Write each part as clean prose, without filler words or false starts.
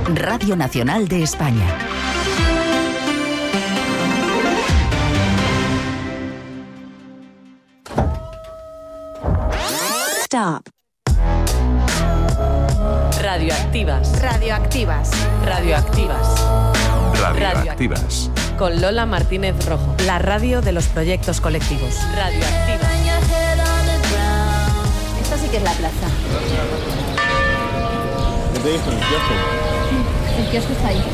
Radio Nacional de España. Stop. Radioactivas. Radioactivas. Radioactivas. Radioactivas. Con Lola Martínez Rojo. La radio de los proyectos colectivos. Radioactivas. Esta sí que es la plaza. ¿Qué te dijo el kiosco? El kiosco está ahí.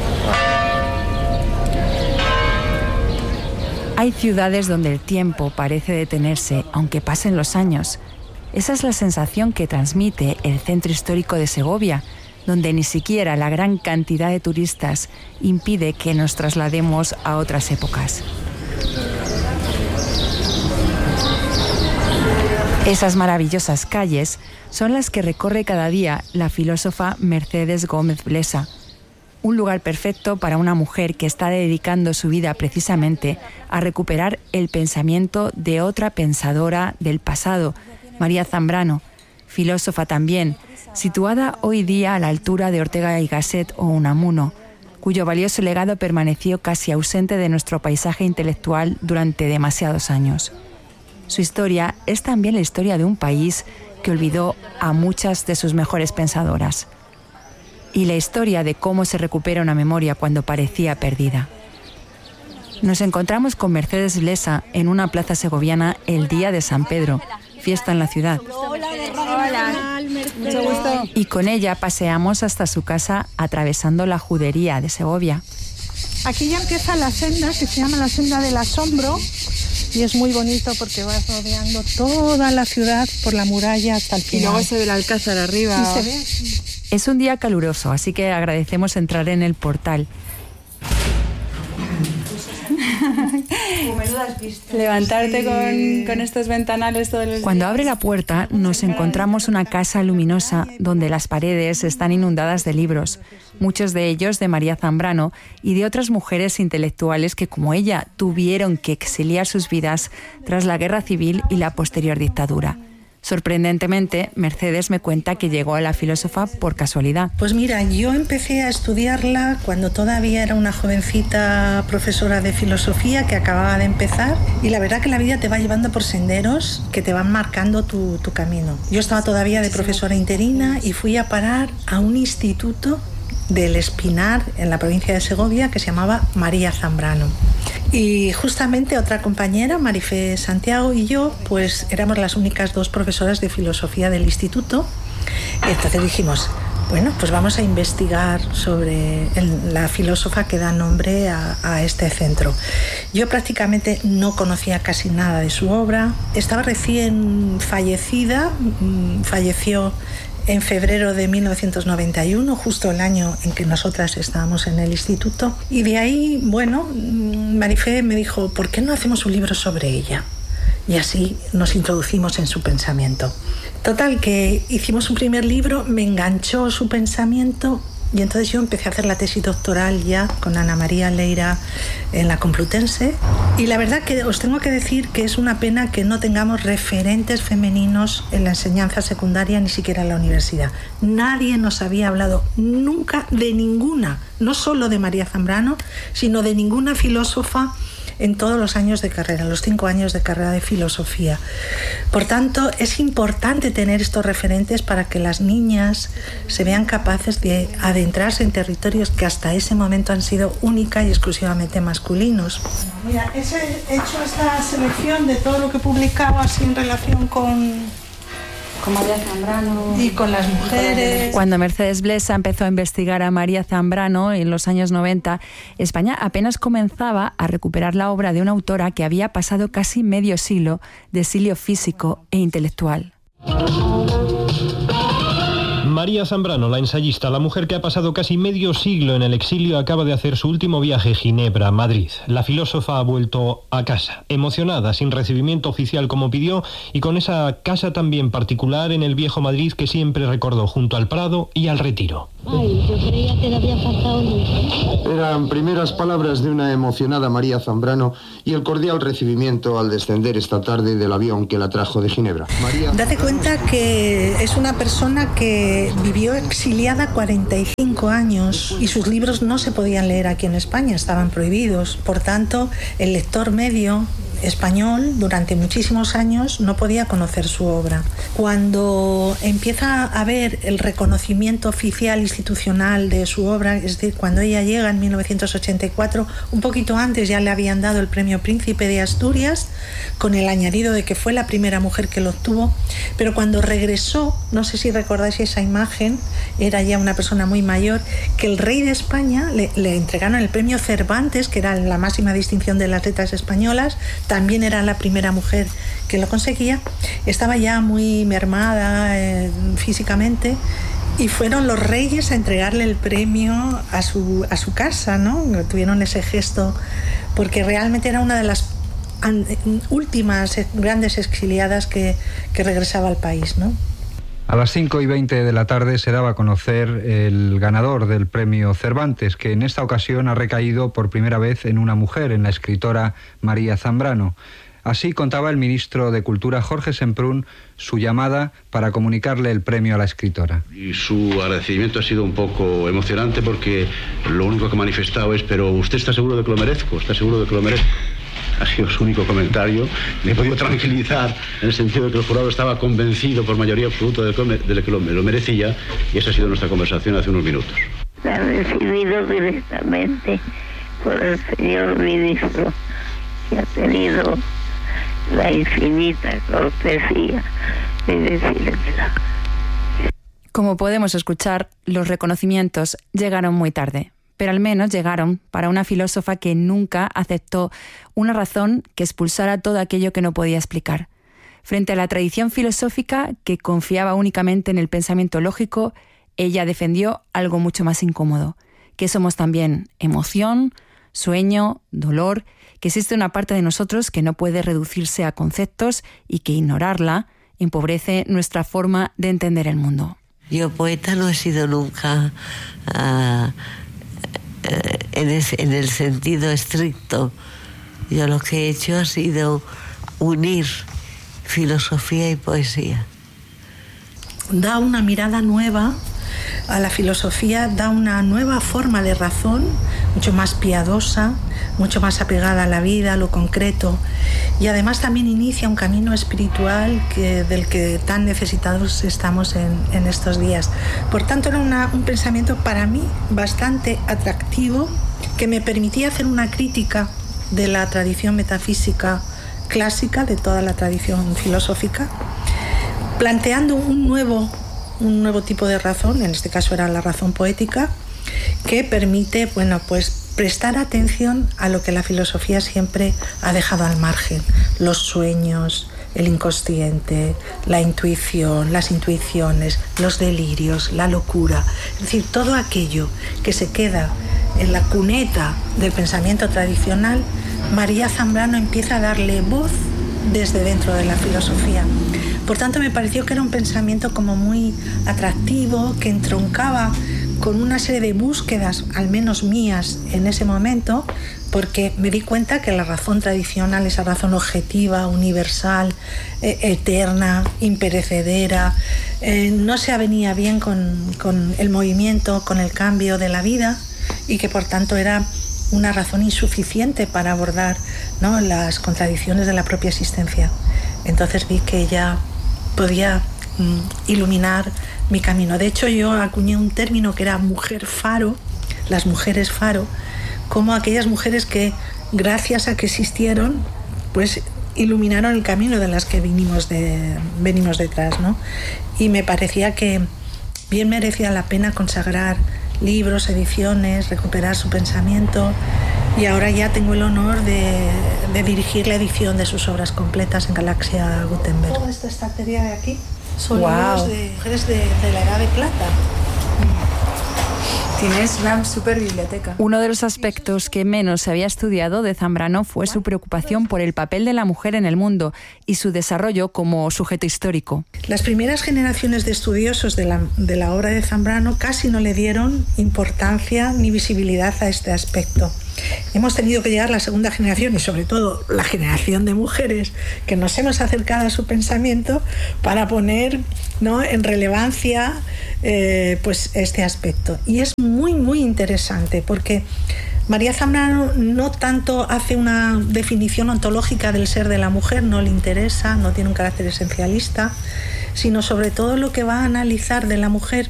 Hay ciudades donde el tiempo parece detenerse, aunque pasen los años. Esa es la sensación que transmite el centro histórico de Segovia, donde ni siquiera la gran cantidad de turistas impide que nos traslademos a otras épocas. Esas maravillosas calles son las que recorre cada día la filósofa Mercedes Gómez Blesa. Un lugar perfecto para una mujer que está dedicando su vida precisamente a recuperar el pensamiento de otra pensadora del pasado, María Zambrano, filósofa también, situada hoy día a la altura de Ortega y Gasset o Unamuno, cuyo valioso legado permaneció casi ausente de nuestro paisaje intelectual durante demasiados años. Su historia es también la historia de un país que olvidó a muchas de sus mejores pensadoras. Y la historia de cómo se recupera una memoria cuando parecía perdida. Nos encontramos con Mercedes Blesa en una plaza segoviana el día de San Pedro, fiesta en la ciudad. Hola. Mucho gusto. Y con ella paseamos hasta su casa atravesando la judería de Segovia. Aquí ya empieza la senda, que se llama la Senda del Asombro, y es muy bonito porque vas rodeando toda la ciudad por la muralla hasta el final. Y luego se ve el Alcázar arriba. Y se ve. Es un día caluroso, así que agradecemos entrar en el portal. Levantarte con estos ventanales todos los días. Cuando abre la puerta nos encontramos una casa luminosa donde las paredes están inundadas de libros, muchos de ellos de María Zambrano y de otras mujeres intelectuales que, como ella, tuvieron que exiliar sus vidas tras la guerra civil y la posterior dictadura. Sorprendentemente, Mercedes me cuenta que llegó a la filósofa por casualidad. Pues mira, yo empecé a estudiarla cuando todavía era una jovencita profesora de filosofía que acababa de empezar, y la verdad que la vida te va llevando por senderos que te van marcando tu camino. Yo estaba todavía de profesora interina y fui a parar a un instituto del Espinar en la provincia de Segovia que se llamaba María Zambrano. Y justamente otra compañera, Marifé Santiago, y yo, pues éramos las únicas dos profesoras de filosofía del instituto. Entonces dijimos, bueno, pues vamos a investigar sobre la filósofa que da nombre a este centro. Yo prácticamente no conocía casi nada de su obra. Estaba recién fallecida, falleció en febrero de 1991, justo el año en que nosotras estábamos en el instituto. Y de ahí, bueno, Marifé me dijo, ¿por qué no hacemos un libro sobre ella? Y así nos introducimos en su pensamiento. Total, que hicimos un primer libro, me enganchó su pensamiento, y entonces yo empecé a hacer la tesis doctoral ya con Ana María Leira en la Complutense. Y la verdad que os tengo que decir que es una pena que no tengamos referentes femeninos en la enseñanza secundaria, ni siquiera en la universidad. Nadie nos había hablado nunca de ninguna, no solo de María Zambrano, sino de ninguna filósofa en todos los años de carrera, los 5 años de carrera de filosofía. Por tanto, es importante tener estos referentes para que las niñas se vean capaces de adentrarse en territorios que hasta ese momento han sido única y exclusivamente masculinos. Mira, he hecho esta selección de todo lo que publicaba así en relación con María Zambrano y con las mujeres. Cuando Mercedes Blesa empezó a investigar a María Zambrano en los años 90, España apenas comenzaba a recuperar la obra de una autora que había pasado casi medio siglo de exilio físico e intelectual. María Zambrano, la ensayista, la mujer que ha pasado casi medio siglo en el exilio, acaba de hacer su último viaje a Ginebra, Madrid. La filósofa ha vuelto a casa, emocionada, sin recibimiento oficial como pidió, y con esa casa también particular en el viejo Madrid que siempre recordó junto al Prado y al Retiro. Ay, yo creía que le había faltado mucho. Eran primeras palabras de una emocionada María Zambrano y el cordial recibimiento al descender esta tarde del avión que la trajo de Ginebra. Date cuenta que es una persona que vivió exiliada 45 años y sus libros no se podían leer aquí en España, estaban prohibidos. Por tanto, el lector medio español durante muchísimos años no podía conocer su obra. Cuando empieza a haber el reconocimiento oficial institucional de su obra, es decir, cuando ella llega en 1984, un poquito antes ya le habían dado el premio Príncipe de Asturias, con el añadido de que fue la primera mujer que lo obtuvo, pero cuando regresó, no sé si recordáis esa imagen, era ya una persona muy mayor, que el rey de España le entregaron el premio Cervantes, que era la máxima distinción de las letras españolas, también era la primera mujer que lo conseguía, estaba ya muy mermada físicamente, y fueron los reyes a entregarle el premio a su casa, ¿no? Tuvieron ese gesto, porque realmente era una de las últimas grandes exiliadas que regresaba al país, ¿no? A las 5:20 de la tarde se daba a conocer el ganador del premio Cervantes, que en esta ocasión ha recaído por primera vez en una mujer, en la escritora María Zambrano. Así contaba el ministro de Cultura, Jorge Semprún, su llamada para comunicarle el premio a la escritora. Y su agradecimiento ha sido un poco emocionante porque lo único que ha manifestado es: pero ¿usted está seguro de que lo merezco? ¿Está seguro de que lo merezco? Ha sido su único comentario. Le he podido tranquilizar en el sentido de que el jurado estaba convencido por mayoría absoluta de que lo merecía, y esa ha sido nuestra conversación hace unos minutos. La he recibido directamente por el señor ministro, que ha tenido la infinita cortesía de decírmela. Como podemos escuchar, los reconocimientos llegaron muy tarde, pero al menos llegaron para una filósofa que nunca aceptó una razón que expulsara todo aquello que no podía explicar. Frente a la tradición filosófica que confiaba únicamente en el pensamiento lógico, ella defendió algo mucho más incómodo, que somos también emoción, sueño, dolor, que existe una parte de nosotros que no puede reducirse a conceptos y que ignorarla empobrece nuestra forma de entender el mundo. Yo poeta no he sido nunca en el sentido estricto. Yo lo que he hecho ha sido unir filosofía y poesía. Da una mirada nueva a la filosofía, da una nueva forma de razón, mucho más piadosa, mucho más apegada a la vida, a lo concreto, y además también inicia un camino espiritual del que tan necesitados estamos en estos días. Por tanto, era un pensamiento para mí bastante atractivo, que me permitía hacer una crítica de la tradición metafísica clásica, de toda la tradición filosófica, planteando un nuevo tipo de razón, en este caso era la razón poética, que permite, prestar atención a lo que la filosofía siempre ha dejado al margen: los sueños, el inconsciente, la intuición, las intuiciones, los delirios, la locura, es decir, todo aquello que se queda en la cuneta del pensamiento tradicional. María Zambrano empieza a darle voz desde dentro de la filosofía. Por tanto, me pareció que era un pensamiento como muy atractivo, que entroncaba con una serie de búsquedas, al menos mías en ese momento, porque me di cuenta que la razón tradicional, esa razón objetiva, universal, eterna, imperecedera, no se avenía bien con el movimiento, con el cambio de la vida, y que por tanto era una razón insuficiente para abordar, ¿no?, las contradicciones de la propia existencia. Entonces vi que ella podía iluminar mi camino. De hecho, yo acuñé un término que era mujer faro, las mujeres faro, como aquellas mujeres que, gracias a que existieron, pues iluminaron el camino de las que venimos detrás, ¿no? Y me parecía que bien merecía la pena consagrar libros, ediciones, recuperar su pensamiento, y ahora ya tengo el honor de dirigir la edición de sus obras completas en Galaxia Gutenberg. Toda esta estantería de aquí son libros de mujeres de la Edad de Plata. Tienes una super biblioteca. Uno de los aspectos que menos se había estudiado de Zambrano fue su preocupación por el papel de la mujer en el mundo y su desarrollo como sujeto histórico. Las primeras generaciones de estudiosos de la obra de Zambrano casi no le dieron importancia ni visibilidad a este aspecto. Hemos tenido que llegar la segunda generación y sobre todo la generación de mujeres que nos hemos acercado a su pensamiento para poner, ¿no?, en relevancia pues este aspecto. Y es muy, muy interesante porque María Zambrano no tanto hace una definición ontológica del ser de la mujer, no le interesa, no tiene un carácter esencialista, sino sobre todo lo que va a analizar de la mujer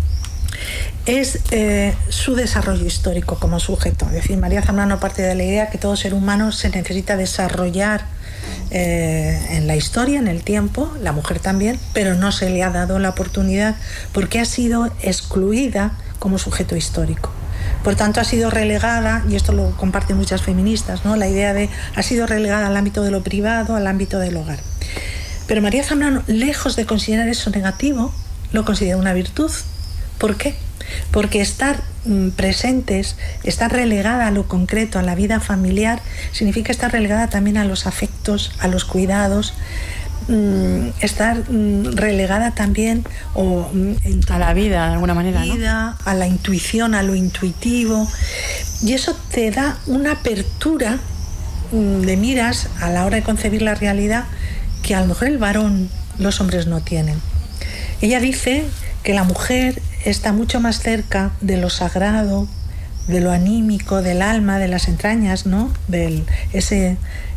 es su desarrollo histórico como sujeto. Es decir, María Zambrano parte de la idea que todo ser humano se necesita desarrollar en la historia, en el tiempo, la mujer también, pero no se le ha dado la oportunidad porque ha sido excluida como sujeto histórico. Por tanto, ha sido relegada, y esto lo comparten muchas feministas, ¿no?, la idea de ha sido relegada al ámbito de lo privado, al ámbito del hogar. Pero María Zambrano, lejos de considerar eso negativo, lo considera una virtud. ¿Por qué? Porque estar presentes, estar relegada a lo concreto, a la vida familiar, significa estar relegada también a los afectos, a los cuidados, estar relegada también a la vida, de alguna manera, ¿no?, a la intuición, a lo intuitivo. Y eso te da una apertura de miras a la hora de concebir la realidad que a lo mejor el varón, los hombres no tienen. Ella dice que la mujer está mucho más cerca de lo sagrado, de lo anímico, del alma, de las entrañas, ¿no?, esa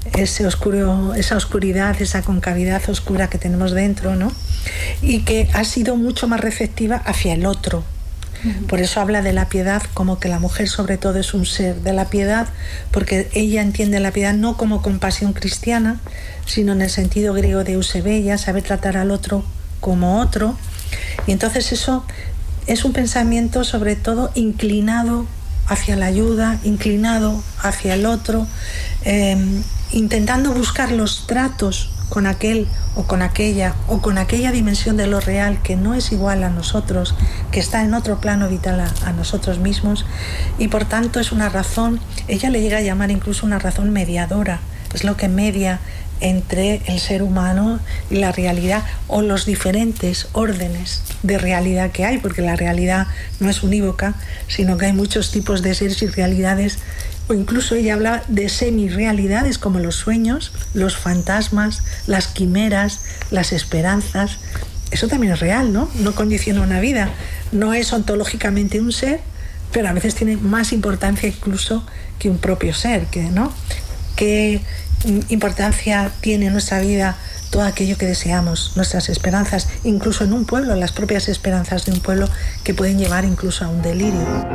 oscuridad, esa concavidad oscura que tenemos dentro, ¿no?, y que ha sido mucho más receptiva hacia el otro. Por eso habla de la piedad como que la mujer sobre todo es un ser de la piedad, porque ella entiende la piedad no como compasión cristiana, sino en el sentido griego de eusebia, saber tratar al otro como otro. Y entonces eso es un pensamiento sobre todo inclinado hacia la ayuda, inclinado hacia el otro, intentando buscar los tratos con aquel o con aquella dimensión de lo real que no es igual a nosotros, que está en otro plano vital a nosotros mismos, y por tanto es una razón, ella le llega a llamar incluso una razón mediadora, es lo que media entre el ser humano y la realidad, o los diferentes órdenes de realidad que hay, porque la realidad no es unívoca, sino que hay muchos tipos de seres y realidades, o incluso ella habla de semi-realidades como los sueños, los fantasmas, las quimeras, las esperanzas. Eso también es real, ¿no? No condiciona una vida, no es ontológicamente un ser, pero a veces tiene más importancia incluso que un propio ser, ¿no? ¿Qué importancia tiene en nuestra vida todo aquello que deseamos, nuestras esperanzas, incluso en un pueblo, las propias esperanzas de un pueblo que pueden llevar incluso a un delirio?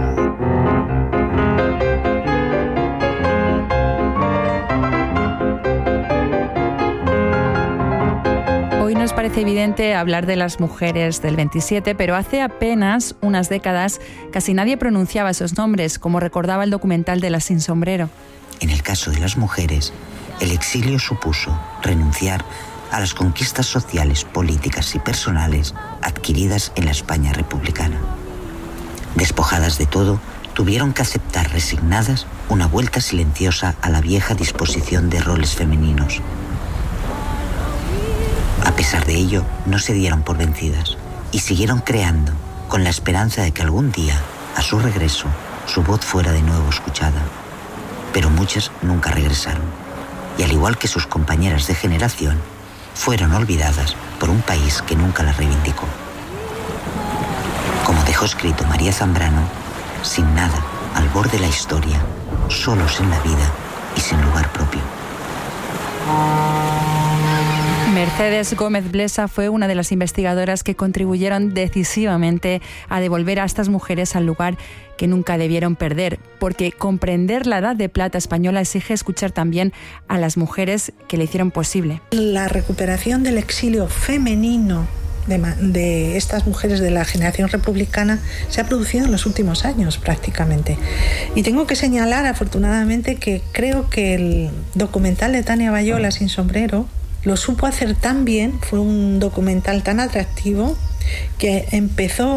Hoy nos parece evidente hablar de las mujeres del 27, pero hace apenas unas décadas casi nadie pronunciaba esos nombres, como recordaba el documental de Las sin sombrero. En el caso de las mujeres, el exilio supuso renunciar a las conquistas sociales, políticas y personales adquiridas en la España republicana. Despojadas de todo, tuvieron que aceptar resignadas una vuelta silenciosa a la vieja disposición de roles femeninos. A pesar de ello, no se dieron por vencidas y siguieron creando, con la esperanza de que algún día, a su regreso, su voz fuera de nuevo escuchada. Pero muchas nunca regresaron, y al igual que sus compañeras de generación, fueron olvidadas por un país que nunca las reivindicó. Como dejó escrito María Zambrano, sin nada, al borde de la historia, solos en la vida y sin lugar propio. Mercedes Gómez Blesa fue una de las investigadoras que contribuyeron decisivamente a devolver a estas mujeres al lugar que nunca debieron perder, porque comprender la Edad de Plata española exige escuchar también a las mujeres que le hicieron posible. La recuperación del exilio femenino de estas mujeres de la generación republicana se ha producido en los últimos años prácticamente. Y tengo que señalar, afortunadamente, que creo que el documental de Tania Bayó, Sin sombrero, lo supo hacer tan bien, fue un documental tan atractivo que empezó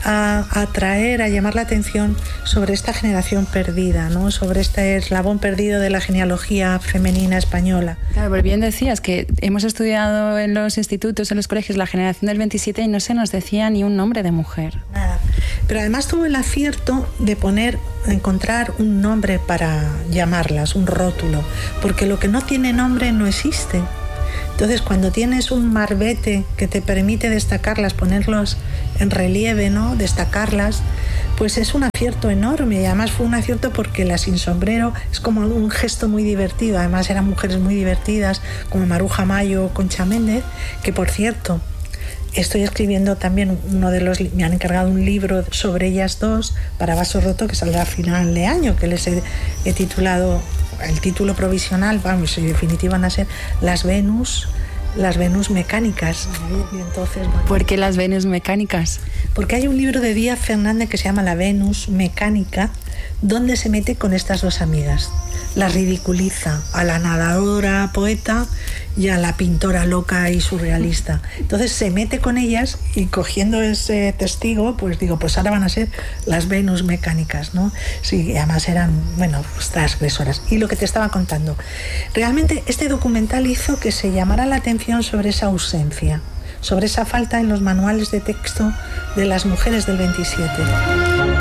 a atraer, a llamar la atención sobre esta generación perdida, ¿no? Sobre este eslabón perdido de la genealogía femenina española. Claro, pero bien decías que hemos estudiado en los institutos, en los colegios, la generación del 27 y no se nos decía ni un nombre de mujer. Nada. Pero además tuvo el acierto de encontrar un nombre para llamarlas, un rótulo, porque lo que no tiene nombre no existe. Entonces, cuando tienes un marbete que te permite destacarlas, ponerlos en relieve, ¿no? Destacarlas, pues es un acierto enorme. Y además fue un acierto porque la sin sombrero es como un gesto muy divertido. Además eran mujeres muy divertidas, como Maruja Mayo o Concha Méndez, que por cierto, estoy escribiendo también me han encargado un libro sobre ellas dos para Vaso Roto, que saldrá a final de año, que les he titulado, el título provisional, vamos, en definitiva van a ser Las Venus mecánicas. Y entonces, bueno, ¿por qué las Venus mecánicas? Porque hay un libro de Díaz Fernández que se llama La Venus mecánica, donde se mete con estas dos amigas. Las ridiculiza, a la nadadora poeta y a la pintora loca y surrealista. Entonces se mete con ellas y, cogiendo ese testigo, pues digo, pues ahora van a ser las Venus mecánicas, ¿no? Sí, además eran, bueno, pues transgresoras. Y lo que te estaba contando, realmente este documental hizo que se llamara la atención sobre esa ausencia, sobre esa falta en los manuales de texto de las mujeres del 27.